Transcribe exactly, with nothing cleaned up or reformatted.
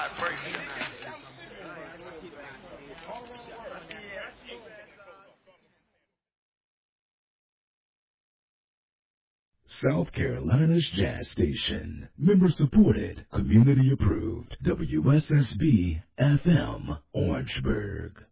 South Carolina's Jazz Station. Member supported. Community approved. W S S B F M Orangeburg.